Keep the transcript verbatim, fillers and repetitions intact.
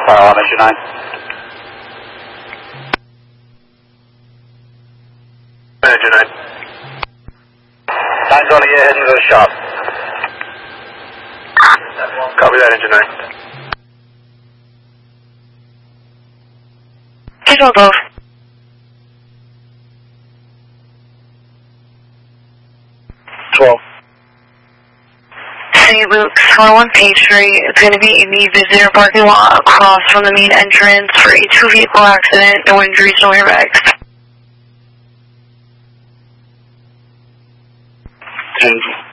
file on issue nine. Engine nine. nine's on the air heading to the shop. Copy that, engine nine. Visual Gulf. twelve. Saint Luke's one oh one Page Street. It's going to be in the visitor parking lot across from the main entrance for a two-vehicle accident. No injuries, no airbags. ten.